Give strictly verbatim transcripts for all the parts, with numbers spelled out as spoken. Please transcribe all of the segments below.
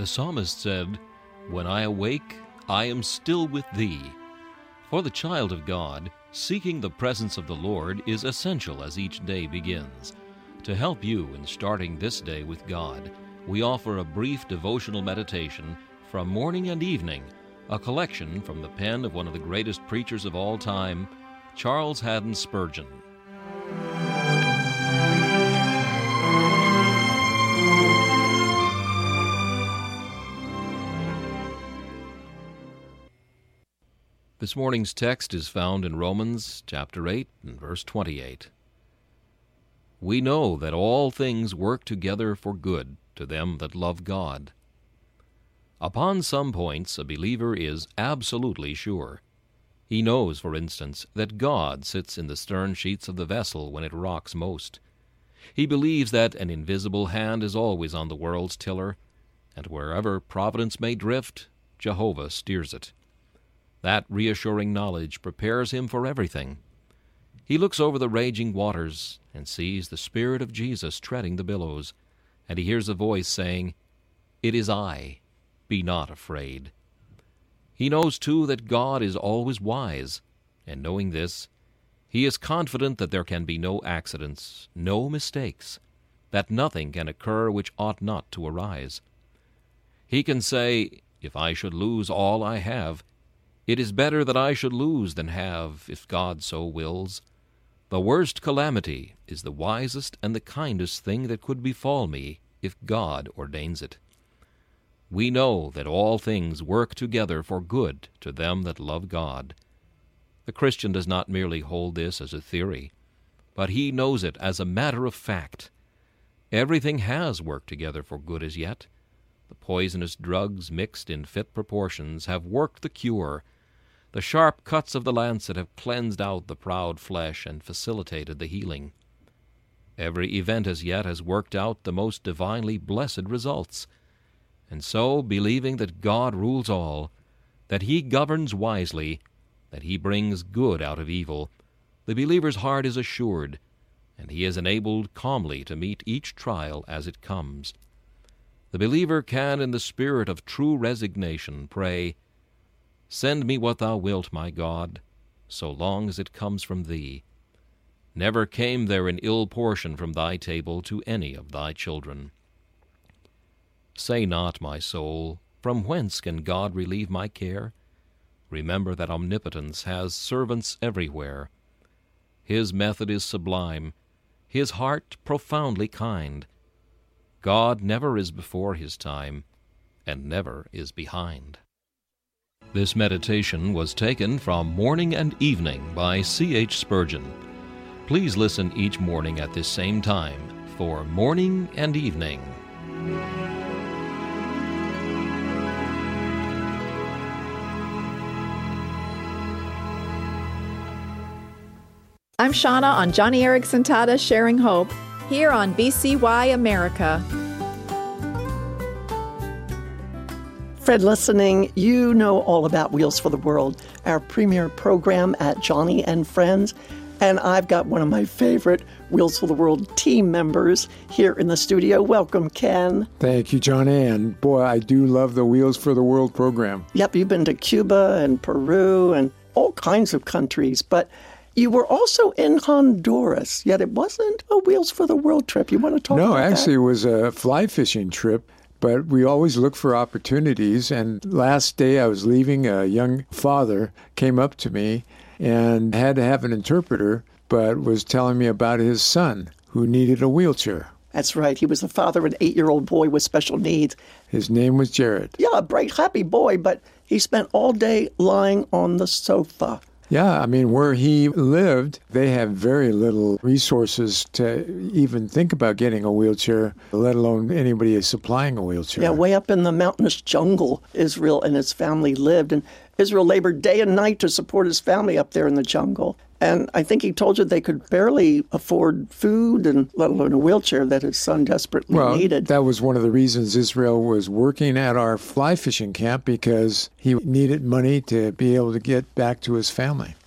The psalmist said, "When I awake, I am still with thee." For the child of God, seeking the presence of the Lord is essential as each day begins. To help you in starting this day with God, we offer a brief devotional meditation from morning and evening, a collection from the pen of one of the greatest preachers of all time, Charles Haddon Spurgeon. This morning's text is found in Romans chapter eight and verse twenty-eight. We know that all things work together for good to them that love God. Upon some points a believer is absolutely sure. He knows, for instance, that God sits in the stern sheets of the vessel when it rocks most. He believes that an invisible hand is always on the world's tiller, and wherever providence may drift, Jehovah steers it. That reassuring knowledge prepares him for everything. He looks over the raging waters and sees the Spirit of Jesus treading the billows, and he hears a voice saying, "It is I, be not afraid." He knows, too, that God is always wise, and knowing this, he is confident that there can be no accidents, no mistakes, that nothing can occur which ought not to arise. He can say, "If I should lose all I have, it is better that I should lose than have, if God so wills. The worst calamity is the wisest and the kindest thing that could befall me, if God ordains it." We know that all things work together for good to them that love God. The Christian does not merely hold this as a theory, but he knows it as a matter of fact. Everything has worked together for good as yet. The poisonous drugs mixed in fit proportions have worked the cure. The sharp cuts of the lancet have cleansed out the proud flesh and facilitated the healing. Every event as yet has worked out the most divinely blessed results. And so, believing that God rules all, that He governs wisely, that He brings good out of evil, the believer's heart is assured, and he is enabled calmly to meet each trial as it comes. The believer can, in the spirit of true resignation, pray, "Send me what thou wilt, my God, so long as it comes from thee. Never came there an ill portion from thy table to any of thy children." Say not, my soul, "From whence can God relieve my care?" Remember that Omnipotence has servants everywhere. His method is sublime, His heart profoundly kind. God never is before His time, and never is behind. This meditation was taken from Morning and Evening by C H Spurgeon. Please listen each morning at this same time for Morning and Evening. I'm Shauna on Johnny Erickson Tata Sharing Hope, here on B C Y America. Fred listening, you know all about Wheels for the World, our premier program at Johnny and Friends. And I've got one of my favorite Wheels for the World team members here in the studio. Welcome, Ken. Thank you, Johnny. And boy, I do love the Wheels for the World program. Yep, you've been to Cuba and Peru and all kinds of countries. But you were also in Honduras, yet it wasn't a Wheels for the World trip. You want to talk no, about that? No, actually, it was a fly fishing trip. But we always look for opportunities. And last day I was leaving, a young father came up to me and had to have an interpreter, but was telling me about his son who needed a wheelchair. That's right. He was the father of an eight-year-old boy with special needs. His name was Jared. Yeah, a bright, happy boy, but he spent all day lying on the sofa. Yeah, I mean, where he lived, they have very little resources to even think about getting a wheelchair, let alone anybody supplying a wheelchair. Yeah, way up in the mountainous jungle, Israel and his family lived. And Israel labored day and night to support his family up there in the jungle. And I think he told you they could barely afford food, and let alone a wheelchair that his son desperately well, needed. That was one of the reasons Israel was working at our fly fishing camp, because he needed money to be able to get back to his family.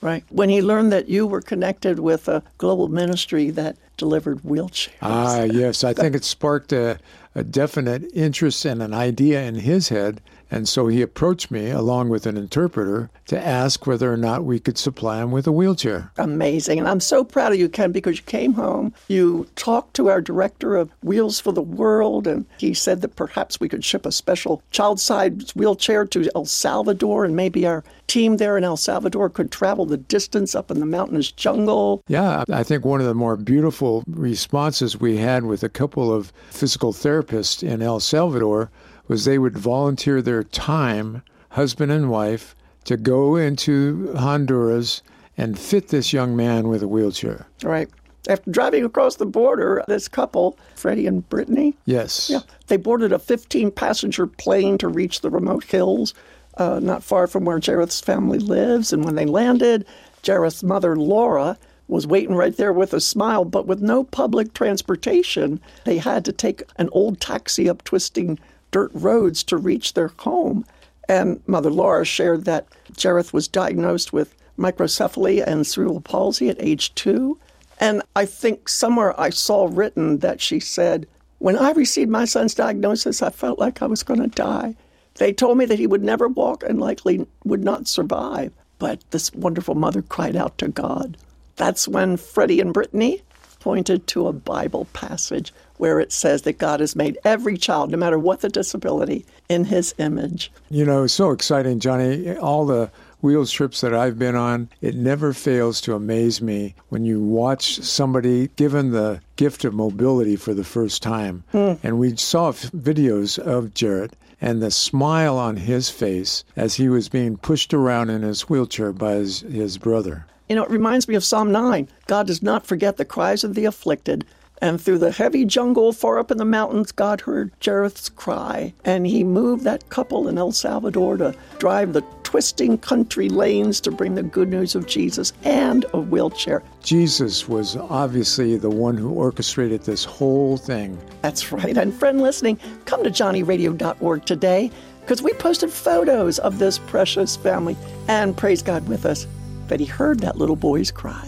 Right. When he learned that you were connected with a global ministry that delivered wheelchairs. Ah, yes. I think it sparked a, a definite interest and an idea in his head. And so he approached me, along with an interpreter, to ask whether or not we could supply him with a wheelchair. Amazing. And I'm so proud of you, Ken, because you came home, you talked to our director of Wheels for the World, and he said that perhaps we could ship a special child-sized wheelchair to El Salvador, and maybe our team there in El Salvador could travel the distance up in the mountainous jungle. Yeah, I think one of the more beautiful responses we had with a couple of physical therapists in El Salvador was they would volunteer their time, husband and wife, to go into Honduras and fit this young man with a wheelchair. Right. After driving across the border, this couple, Freddie and Brittany, yes, yeah, they boarded a fifteen-passenger plane to reach the remote hills uh, not far from where Jareth's family lives. And when they landed, Jareth's mother, Laura, was waiting right there with a smile, but with no public transportation. They had to take an old taxi up twisting dirt roads to reach their home. And Mother Laura shared that Jareth was diagnosed with microcephaly and cerebral palsy at age two. And I think somewhere I saw written that she said, when I received my son's diagnosis, I felt like I was going to die. They told me that he would never walk and likely would not survive. But this wonderful mother cried out to God. That's when Freddie and Brittany pointed to a Bible passage where it says that God has made every child, no matter what the disability, in his image. You know, it's so exciting, Johnny. All the wheels trips that I've been on, it never fails to amaze me when you watch somebody given the gift of mobility for the first time. Mm. And we saw videos of Jareth and the smile on his face as he was being pushed around in his wheelchair by his, his brother. You know, it reminds me of Psalm nine. God does not forget the cries of the afflicted. And through the heavy jungle far up in the mountains, God heard Jareth's cry. And he moved that couple in El Salvador to drive the twisting country lanes to bring the good news of Jesus and a wheelchair. Jesus was obviously the one who orchestrated this whole thing. That's right. And friend listening, come to johnny radio dot org today, because we posted photos of this precious family. And praise God with us that he heard that little boy's cry.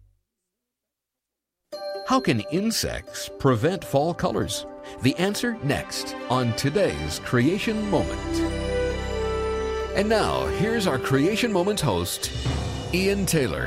How can insects prevent fall colors? The answer next on today's Creation Moment. And now, here's our Creation Moments host, Ian Taylor.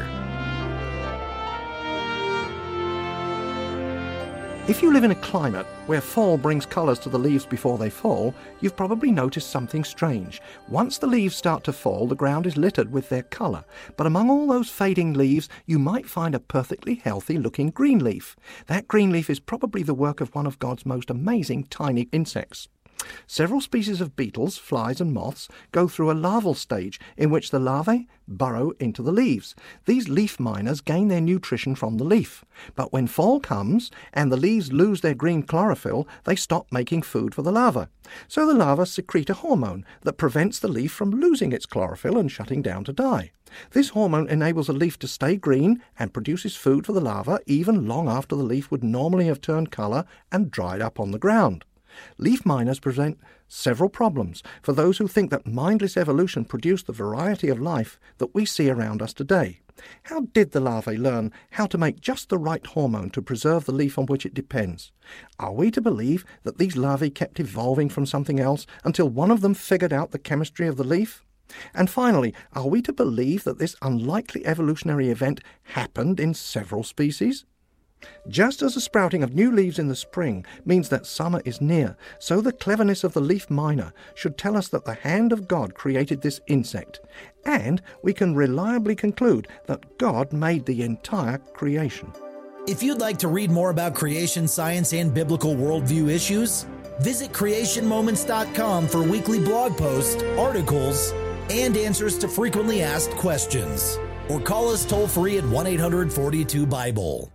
If you live in a climate where fall brings colours to the leaves before they fall, you've probably noticed something strange. Once the leaves start to fall, the ground is littered with their colour. But among all those fading leaves, you might find a perfectly healthy-looking green leaf. That green leaf is probably the work of one of God's most amazing tiny insects. Several species of beetles, flies and moths go through a larval stage in which the larvae burrow into the leaves. These leaf miners gain their nutrition from the leaf. But when fall comes and the leaves lose their green chlorophyll, they stop making food for the larva. So the larvae secrete a hormone that prevents the leaf from losing its chlorophyll and shutting down to die. This hormone enables the leaf to stay green and produces food for the larva even long after the leaf would normally have turned colour and dried up on the ground. Leaf miners present several problems for those who think that mindless evolution produced the variety of life that we see around us today. How did the larvae learn how to make just the right hormone to preserve the leaf on which it depends? Are we to believe that these larvae kept evolving from something else until one of them figured out the chemistry of the leaf? And finally, are we to believe that this unlikely evolutionary event happened in several species? Just as the sprouting of new leaves in the spring means that summer is near, so the cleverness of the leaf miner should tell us that the hand of God created this insect, and we can reliably conclude that God made the entire creation. If you'd like to read more about creation science and biblical worldview issues, visit creation moments dot com for weekly blog posts, articles, and answers to frequently asked questions. Or call us toll-free at one eight hundred forty-two Bible.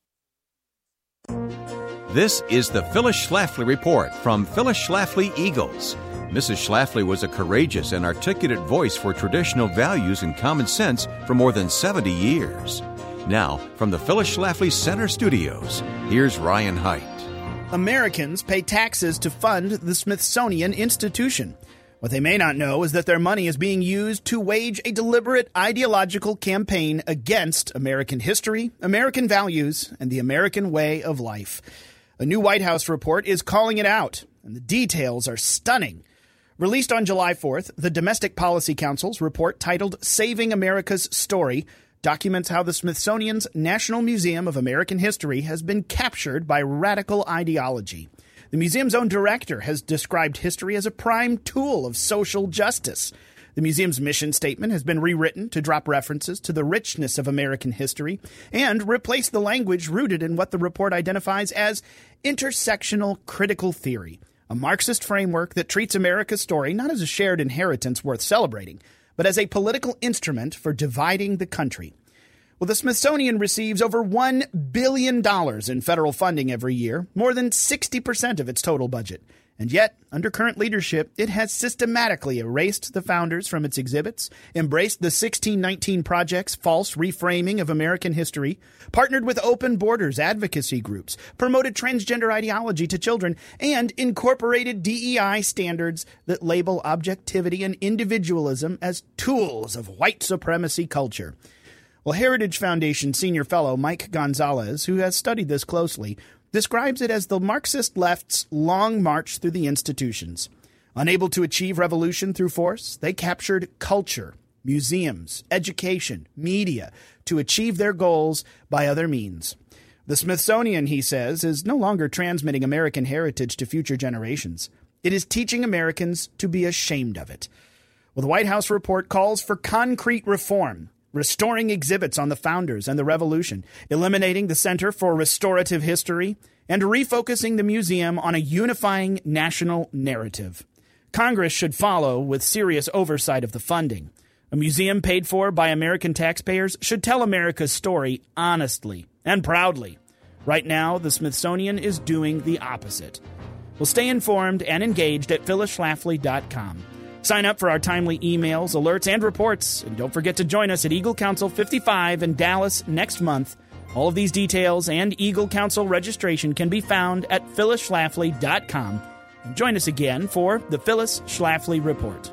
This is the Phyllis Schlafly Report from Phyllis Schlafly Eagles. Missus Schlafly was a courageous and articulate voice for traditional values and common sense for more than seventy years. Now, from the Phyllis Schlafly Center Studios, here's Ryan Haidt. Americans pay taxes to fund the Smithsonian Institution. What they may not know is that their money is being used to wage a deliberate ideological campaign against American history, American values, and the American way of life. A new White House report is calling it out, and the details are stunning. Released on July fourth, the Domestic Policy Council's report titled Saving America's Story documents how the Smithsonian's National Museum of American History has been captured by radical ideology. The museum's own director has described history as a prime tool of social justice. The museum's mission statement has been rewritten to drop references to the richness of American history and replace the language rooted in what the report identifies as intersectional critical theory, a Marxist framework that treats America's story not as a shared inheritance worth celebrating, but as a political instrument for dividing the country. Well, the Smithsonian receives over one billion dollars in federal funding every year, more than sixty percent of its total budget. And yet, under current leadership, it has systematically erased the founders from its exhibits, embraced the sixteen nineteen Project's false reframing of American history, partnered with Open Borders advocacy groups, promoted transgender ideology to children, and incorporated D E I standards that label objectivity and individualism as tools of white supremacy culture. Well, Heritage Foundation senior fellow Mike Gonzalez, who has studied this closely, describes it as the Marxist left's long march through the institutions. Unable to achieve revolution through force, they captured culture, museums, education, media to achieve their goals by other means. The Smithsonian, he says, is no longer transmitting American heritage to future generations. It is teaching Americans to be ashamed of it. Well, the White House report calls for concrete reform, restoring exhibits on the founders and the revolution, eliminating the Center for Restorative History, and refocusing the museum on a unifying national narrative. Congress should follow with serious oversight of the funding. A museum paid for by American taxpayers should tell America's story honestly and proudly. Right now, the Smithsonian is doing the opposite. Well, stay informed and engaged at phyllis schlafly dot com. Sign up for our timely emails, alerts, and reports. And don't forget to join us at Eagle Council fifty-five in Dallas next month. All of these details and Eagle Council registration can be found at phyllis schlafly dot com. And join us again for the Phyllis Schlafly Report.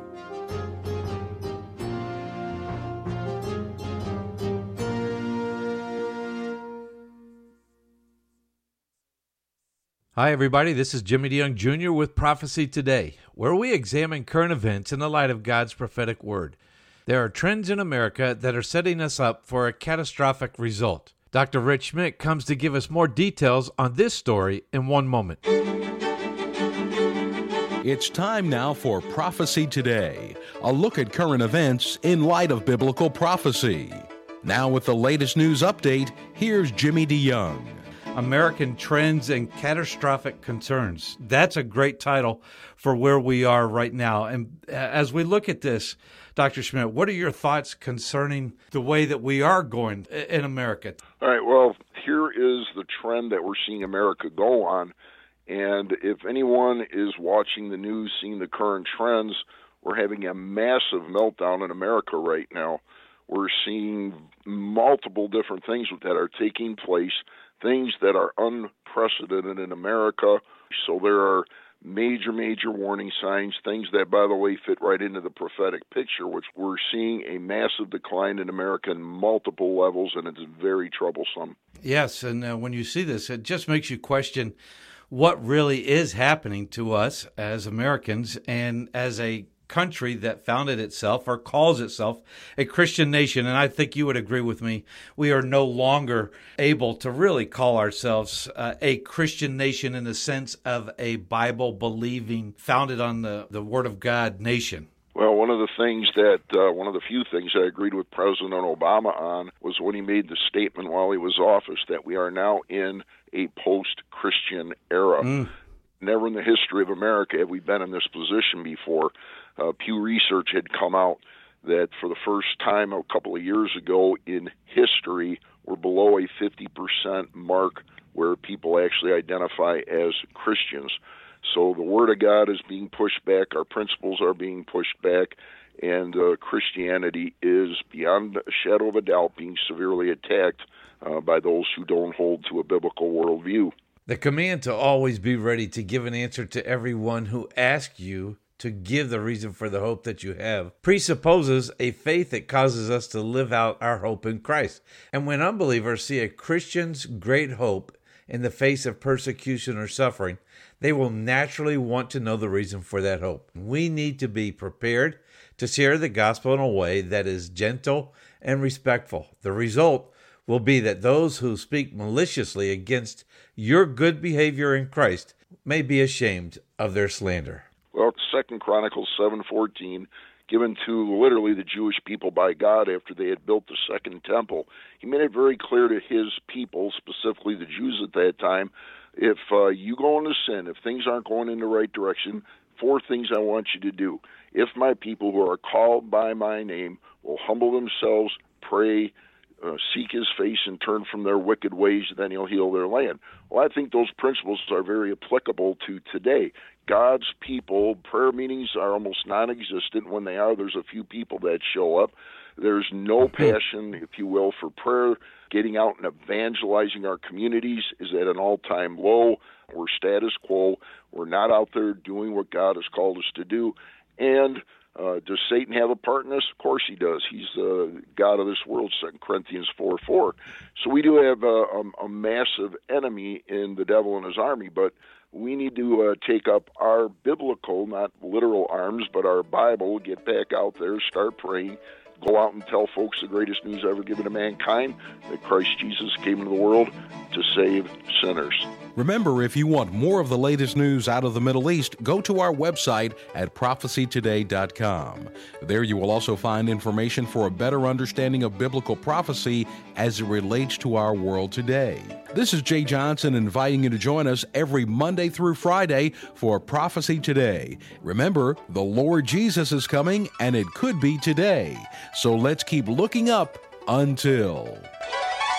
Hi, everybody. This is Jimmy DeYoung Junior with Prophecy Today, where we examine current events in the light of God's prophetic word. There are trends in America that are setting us up for a catastrophic result. Doctor Rich Schmidt comes to give us more details on this story in one moment. It's time now for Prophecy Today, a look at current events in light of biblical prophecy. Now with the latest news update, here's Jimmy DeYoung. American Trends and Catastrophic Concerns. That's a great title for where we are right now. And as we look at this, Doctor Schmidt, what are your thoughts concerning the way that we are going in America? All right, well, here is the trend that we're seeing America go on. And if anyone is watching the news, seeing the current trends, we're having a massive meltdown in America right now. We're seeing multiple different things that are taking place, things that are unprecedented in America. So there are major, major warning signs, things that, by the way, fit right into the prophetic picture, which we're seeing a massive decline in America in multiple levels, and it's very troublesome. Yes, and uh, when you see this, it just makes you question what really is happening to us as Americans and as a country that founded itself or calls itself a Christian nation. And I think you would agree with me. We are no longer able to really call ourselves uh, a Christian nation in the sense of a Bible-believing, founded on the, the Word of God nation. Well, one of the things that, uh, one of the few things I agreed with President Obama on was when he made the statement while he was in office that we are now in a post-Christian era. Mm. Never in the history of America have we been in this position before. Uh, Pew Research had come out that for the first time a couple of years ago in history, we're below a fifty percent mark where people actually identify as Christians. So the Word of God is being pushed back, our principles are being pushed back, and uh, Christianity is, beyond a shadow of a doubt, being severely attacked uh, by those who don't hold to a biblical worldview. The command to always be ready to give an answer to everyone who asks you to give the reason for the hope that you have presupposes a faith that causes us to live out our hope in Christ. And when unbelievers see a Christian's great hope in the face of persecution or suffering, they will naturally want to know the reason for that hope. We need to be prepared to share the gospel in a way that is gentle and respectful. The result will be that those who speak maliciously against your good behavior in Christ may be ashamed of their slander. Well, Second Chronicles seven fourteen, given to literally the Jewish people by God after they had built the second temple, he made it very clear to his people, specifically the Jews at that time, if uh, you go into sin, if things aren't going in the right direction, four things I want you to do. If my people who are called by my name will humble themselves, pray, uh, seek his face, and turn from their wicked ways, then he'll heal their land. Well, I think those principles are very applicable to today. God's people, prayer meetings are almost non-existent. When they are, there's a few people that show up. There's no passion, if you will, for prayer. Getting out and evangelizing our communities is at an all-time low. We're status quo. We're not out there doing what God has called us to do. And uh, does Satan have a part in this? Of course he does. He's the uh, God of this world, Second Corinthians four four. So we do have a, a, a massive enemy in the devil and his army, but we need to uh, take up our biblical, not literal arms, but our Bible, get back out there, start praying, go out and tell folks the greatest news ever given to mankind, that Christ Jesus came into the world to save sinners. Remember, if you want more of the latest news out of the Middle East, go to our website at prophecy today dot com. There you will also find information for a better understanding of biblical prophecy as it relates to our world today. This is Jay Johnson inviting you to join us every Monday through Friday for Prophecy Today. Remember, the Lord Jesus is coming, and it could be today. So let's keep looking up until...